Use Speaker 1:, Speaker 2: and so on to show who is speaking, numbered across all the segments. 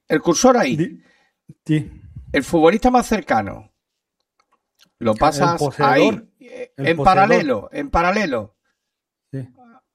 Speaker 1: el cursor ahí.
Speaker 2: Sí.
Speaker 1: El futbolista más cercano. Lo pasas
Speaker 2: poseedor,
Speaker 1: ahí, en paralelo.
Speaker 2: Sí.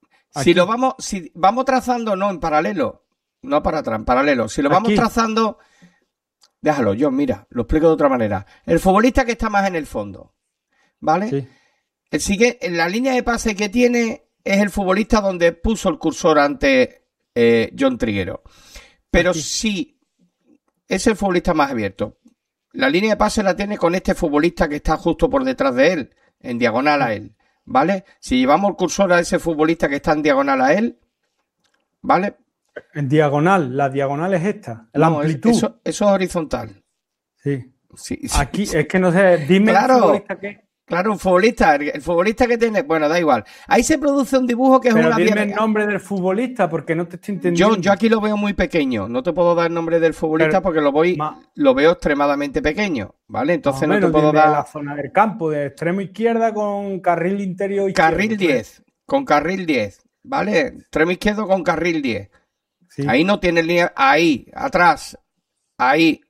Speaker 1: Si vamos trazando, no en paralelo, no para atrás, en paralelo. Si lo vamos trazando, déjalo, John, mira, lo explico de otra manera. El futbolista que está más en el fondo, ¿vale?
Speaker 2: Sí.
Speaker 1: El siguiente, la línea de pase que tiene es el futbolista donde puso el cursor ante John Triguero. Pero sí, es el futbolista más abierto. La línea de pase la tiene con este futbolista que está justo por detrás de él, en diagonal a él, ¿vale? Si llevamos el cursor a ese futbolista que está en diagonal a él, ¿vale?
Speaker 2: En diagonal, la diagonal es esta, la amplitud.
Speaker 1: Eso es horizontal.
Speaker 2: Sí.
Speaker 1: Sí.
Speaker 2: Aquí es que no sé, dime
Speaker 1: claro,
Speaker 2: el futbolista que...
Speaker 1: Claro, el futbolista que tiene, bueno, da igual. Ahí se produce un dibujo que es
Speaker 2: pero
Speaker 1: una...
Speaker 2: dime el nombre del futbolista porque no te estoy entendiendo.
Speaker 1: Yo aquí lo veo muy pequeño, no te puedo dar el nombre del futbolista porque lo veo extremadamente pequeño, ¿vale? Entonces no te puedo dar...
Speaker 2: la zona del campo, de extremo izquierda con carril interior izquierdo.
Speaker 1: Carril 10, con carril 10, ¿vale? Extremo izquierdo con carril 10. Sí. Ahí no tiene línea, ahí, atrás, ahí,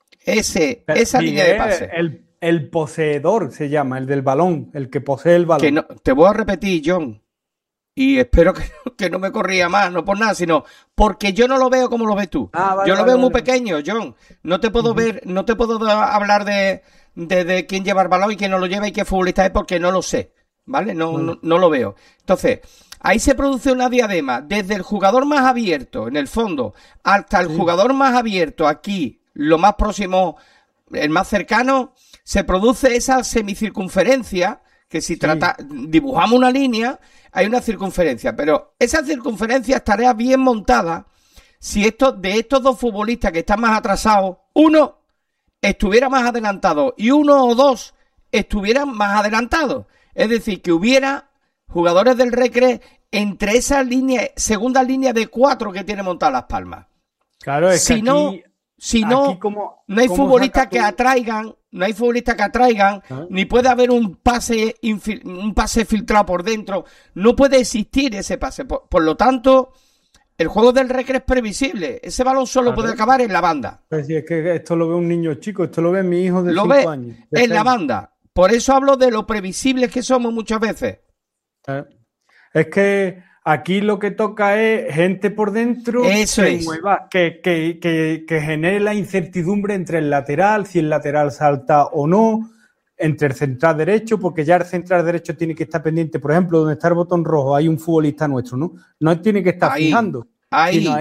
Speaker 1: esa línea de pase.
Speaker 2: El poseedor se llama, el del balón, el que posee el balón.
Speaker 1: Que no, te voy a repetir, John, y espero que no me corría más, no por nada, sino porque yo no lo veo como lo ves tú. Yo lo veo muy pequeño, John. No te puedo ver, no te puedo hablar de quién lleva el balón y quién no lo lleva y qué futbolista es porque no lo sé, ¿vale? No lo veo. Entonces, ahí se produce una diadema desde el jugador más abierto, en el fondo, hasta el jugador más abierto aquí, lo más próximo, el más cercano, se produce esa semicircunferencia que si dibujamos una línea, hay una circunferencia, pero esa circunferencia estaría bien montada si de estos dos futbolistas que están más atrasados, uno estuviera más adelantado y uno o dos estuvieran más adelantados. Es decir, que hubiera jugadores del Recre entre esa línea, segunda línea de 4 que tiene montadas Las Palmas.
Speaker 2: Claro, es que no
Speaker 1: hay futbolistas que atraigan, ni puede haber un pase filtrado por dentro, no puede existir ese pase. Por lo tanto, el juego del Recre es previsible. Ese balón solo puede acabar en la banda.
Speaker 2: Pues si es que esto lo ve un niño chico, esto lo ve mi hijo de 5 años.
Speaker 1: En la banda. Por eso hablo de lo previsibles que somos muchas veces.
Speaker 2: Es que aquí lo que toca es gente por dentro mueva, que genere la incertidumbre entre el lateral, si el lateral salta o no, entre el central derecho, porque ya el central derecho tiene que estar pendiente. Por ejemplo, donde está el botón rojo, hay un futbolista nuestro, ¿no? No tiene que estar fijando, sino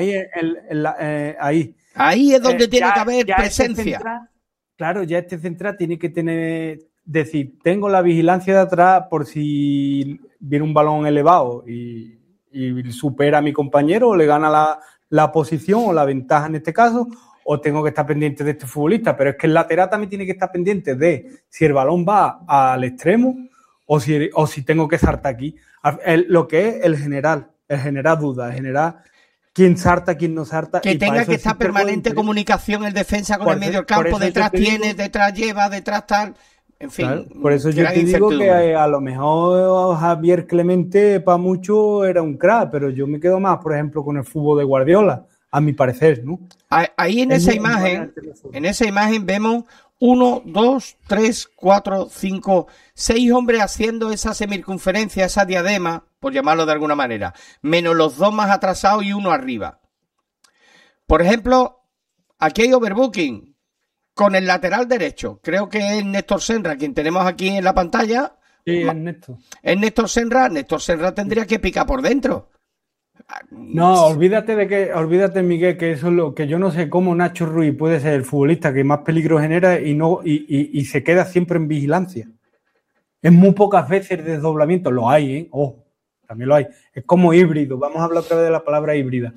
Speaker 2: ahí. Ahí
Speaker 1: es donde tiene que haber presencia.
Speaker 2: Ya este central tiene que decir, tengo la vigilancia de atrás por si viene un balón elevado y supera a mi compañero o le gana la posición o la ventaja en este caso, o tengo que estar pendiente de este futbolista. Pero es que el lateral también tiene que estar pendiente de si el balón va al extremo o si tengo que saltar aquí. Lo que es el generar dudas, generar quién salta, quién no salta.
Speaker 1: Que tenga que estar permanente comunicación el defensa con el medio del campo, detrás tiene, detrás lleva, detrás tal... En fin,
Speaker 2: claro, por eso yo te digo que a lo mejor Javier Clemente para mucho era un crack, pero yo me quedo más, por ejemplo, con el fútbol de Guardiola, a mi parecer, ¿no?
Speaker 1: Ahí en esa imagen vemos 1, 2, 3, 4, 5, 6 hombres haciendo esa semicircunferencia, esa diadema, por llamarlo de alguna manera, menos los dos más atrasados y uno arriba. Por ejemplo, aquí hay overbooking. Con el lateral derecho, creo que es Néstor Senra, quien tenemos aquí en la pantalla.
Speaker 2: Sí, es Néstor.
Speaker 1: Es Néstor Senra. Néstor Senra tendría que picar por dentro.
Speaker 2: No, olvídate, Miguel, que eso es lo que yo no sé cómo Nacho Ruiz puede ser el futbolista que más peligro genera y se queda siempre en vigilancia. Es muy pocas veces desdoblamiento. Lo hay, ¿eh? También lo hay. Es como híbrido. Vamos a hablar otra vez de la palabra híbrida.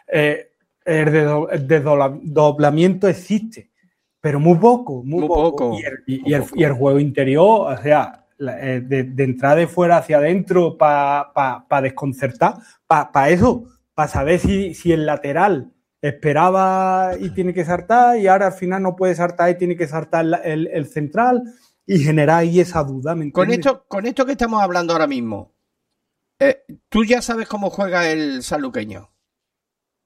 Speaker 2: El desdoblamiento existe. Pero muy poco. Y el juego interior, o sea, de entrada de fuera hacia adentro para desconcertar, para eso, para saber si el lateral esperaba y tiene que saltar y ahora al final no puede saltar y tiene que saltar el central y generar ahí esa duda. ¿Me entiendes?
Speaker 1: Con esto que estamos hablando ahora mismo, tú ya sabes cómo juega el sanluqueño.